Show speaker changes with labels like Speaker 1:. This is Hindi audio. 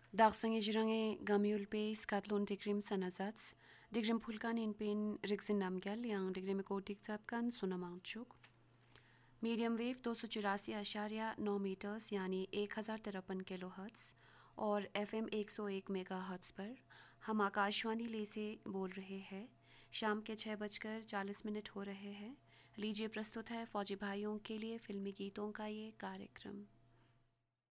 Speaker 1: Dagsang Jirange Gamiulpe Skatlon Digrim Sanazats, Digrim Pulkan in Pin Rixin Namgal, Yang Digrim Kotik Zatkan Sunamangchuk. Medium wave 284.9 metres यानी 1053 किलो हर्ट्ज़ और FM 101 मेगा हर्ट्ज़ पर हम आकाशवाणी ले से बोल रहे हैं। शाम के 6:40 हो रहे हैं। लीजिए प्रस्तुत है फौजी भाइयों के लिए फिल्मी गीतों का ये कार्यक्रम।